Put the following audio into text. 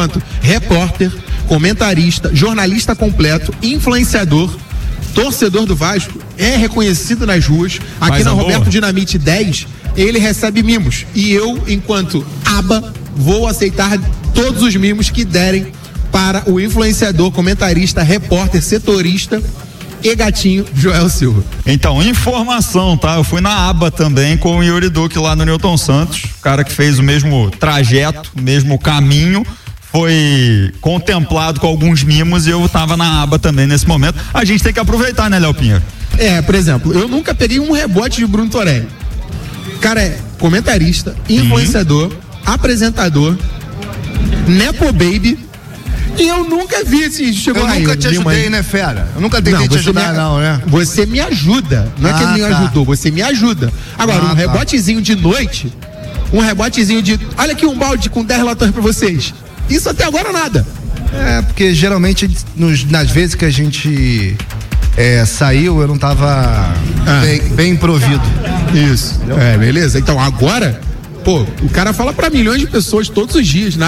enquanto repórter, comentarista, jornalista completo, influenciador, torcedor do Vasco, é reconhecido nas ruas. Aqui na Roberto Dinamite 10, ele recebe mimos. E eu, enquanto aba, vou aceitar todos os mimos que derem para o influenciador, comentarista, repórter, setorista e gatinho Joel Silva. Então, informação, tá? Eu fui na aba também com o Yuri Duque lá no Newton Santos, cara que fez o mesmo trajeto, o mesmo caminho, foi contemplado com alguns mimos e eu tava na aba também nesse momento. A gente tem que aproveitar, né, Léo Pinheiro? Por exemplo, eu nunca peguei um rebote de Bruno Torelli. O cara é comentarista, influenciador, apresentador, Nepo Baby. E eu nunca vi esse. Eu nunca te ajudei, né, fera? Eu nunca tentei te ajudar, né? Você me ajuda. Não é que ele me ajudou, você me ajuda. Agora, um rebotezinho de noite, olha aqui um balde com 10 latões pra vocês. Isso até agora nada. Porque geralmente, nas vezes que a gente saiu, eu não tava bem provido. Isso. Beleza? Então agora, o cara fala pra milhões de pessoas todos os dias,